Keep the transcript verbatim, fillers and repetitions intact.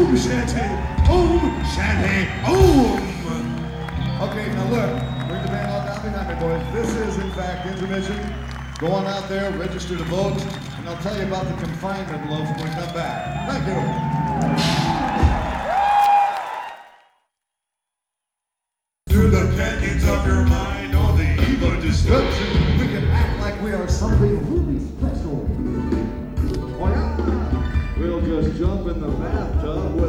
Om Shanty, Om Shanty, Om. Okay, now look, bring the band all down behind me, boys. This is, in fact, intermission. Go on out there, register to vote, and I'll tell you about the confinement loaf when we come back. Thank you. Through the canyons of your mind, all the evil destruction. We can act like we are something really special. Oh yeah. We'll just jump in the bathtub.